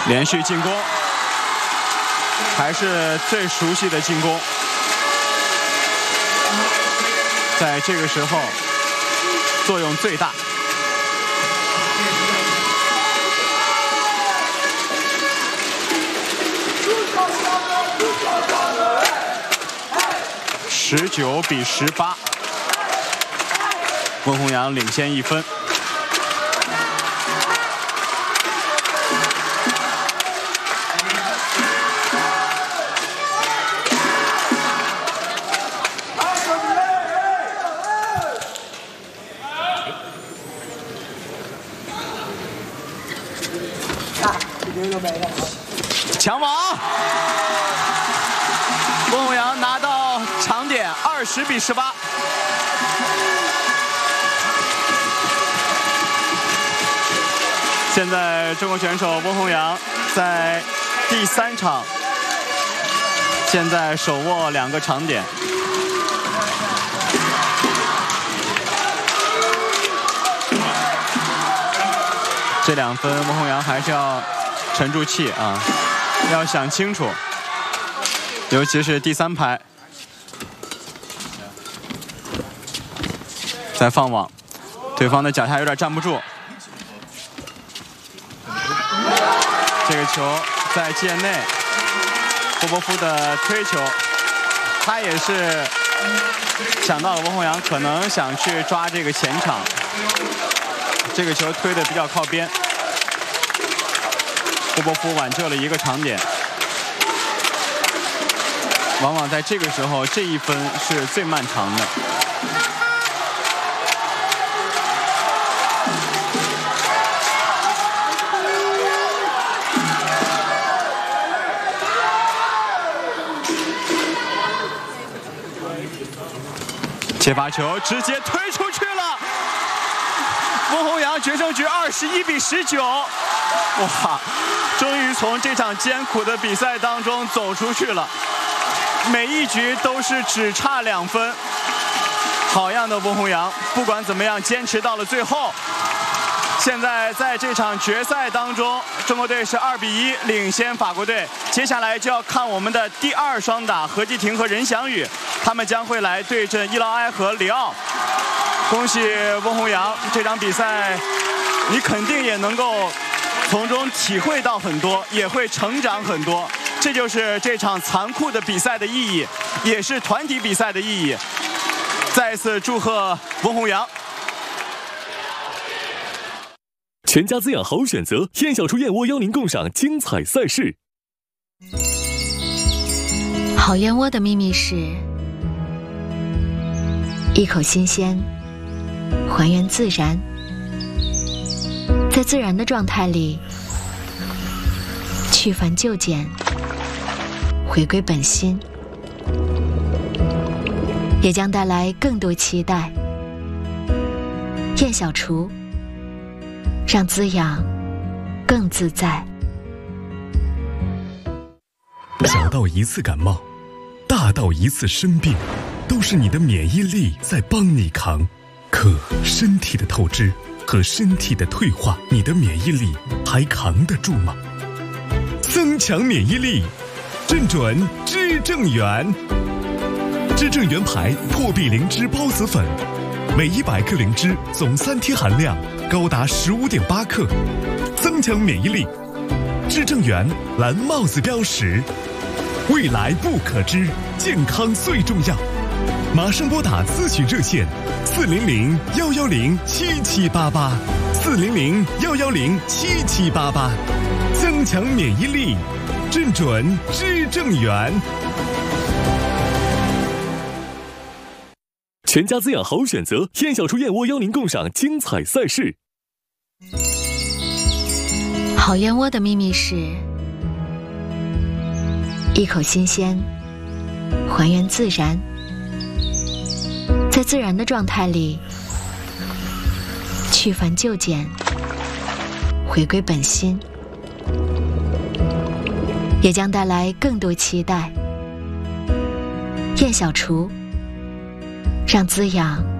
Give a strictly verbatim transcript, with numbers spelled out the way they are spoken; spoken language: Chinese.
连续进攻，还是最熟悉的进攻。在这个时候，作用最大。十九比十八，温宏洋领先一分。抢网，温宏洋拿到长点，二十比十八。现在中国选手温宏洋在第三场，现在手握两个长点。这两分温宏洋还是要沉住气啊，要想清楚，尤其是第三排。再放网，对方的脚下有点站不住。这个球在界内，波波夫的推球，他也是想到了温宏洋可能想去抓这个前场，这个球推的比较靠边。波波夫挽救了一个长点，往往在这个时候，这一分是最漫长的。接发球直接推出去了，温宏洋决胜局二十一比十九，哇！终于从这场艰苦的比赛当中走出去了，每一局都是只差两分。好样的温宏洋，不管怎么样坚持到了最后。现在在这场决赛当中，中国队是二比一领先法国队。接下来就要看我们的第二双打何继廷和任翔宇，他们将会来对阵伊劳埃和里奥。恭喜温宏洋，这场比赛你肯定也能够从中体会到很多，也会成长很多。这就是这场残酷的比赛的意义，也是团体比赛的意义。再次祝贺温宏洋。 全家滋养好选择，燕小厨燕窝邀您共赏精彩赛事。 好燕窝的秘密是一口新鲜，还原自然，在自然的状态里去繁就简，回归本心，也将带来更多期待。燕小厨，让滋养更自在。 小到一次感冒，大到一次生病，都是你的免疫力在帮你扛。可身体的透支和身体的退化，你的免疫力还扛得住吗？增强免疫力，正准知正元。知正元牌破壁灵芝孢子粉，每一百克灵芝总三贴含量高达十五点八克，增强免疫力。知正元蓝帽子标识，未来不可知，健康最重要。马上拨打咨询热线四零零幺幺零七七八八，四零零幺幺零七七八八，增强免疫力，正准知正元。全家滋养好选择，燕小厨燕窝邀您共赏精彩赛事。 好燕窝的秘密是一口新鲜，还原自然，在自然的状态里去繁就简，回归本心，也将带来更多期待。燕小厨，让滋养